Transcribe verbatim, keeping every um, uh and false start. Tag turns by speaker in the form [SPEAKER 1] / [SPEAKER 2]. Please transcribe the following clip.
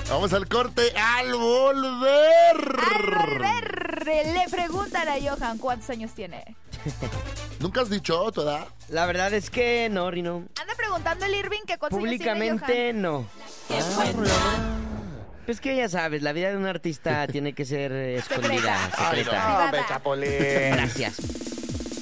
[SPEAKER 1] Vamos al corte al volver.
[SPEAKER 2] Al volver, le preguntan a Johan cuántos años tiene.
[SPEAKER 1] ¿Nunca has dicho tu edad?
[SPEAKER 3] La verdad es que no, Rino.
[SPEAKER 2] Anda preguntando el Irving que cuántos años tiene
[SPEAKER 3] Públicamente
[SPEAKER 2] Johan.
[SPEAKER 3] no. Pues que ya sabes, la vida de un artista tiene que ser eh, escondida,
[SPEAKER 2] Secreta.
[SPEAKER 3] secreta.
[SPEAKER 1] Ay, no, me chapolín.
[SPEAKER 3] Gracias.